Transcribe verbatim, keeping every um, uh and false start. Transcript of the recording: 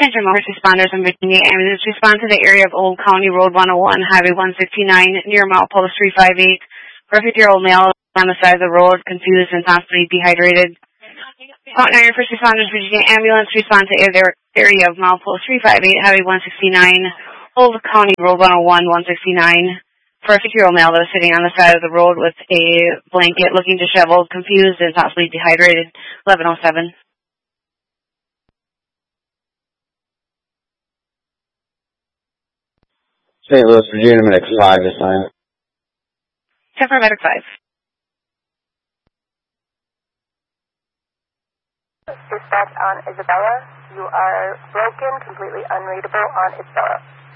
Attention all first responders in Virginia ambulance. Respond to the area of Old County Road one oh one, Highway one sixty-nine, near milepost three five eight. For a fifty-year-old male on the side of the road, confused and possibly dehydrated. Call nine first responders, Virginia ambulance. Respond to the area of milepost three five eight, Highway one sixty-nine, Old County Road one oh one, one sixty-nine. For a fifty-year-old male that was sitting on the side of the road with a blanket, looking disheveled, confused, and possibly dehydrated. eleven oh seven. Saint Louis, Virginia, Medic five this time. ten for Medic five. Dispatch on Isabella. You are broken, completely unreadable on Isabella.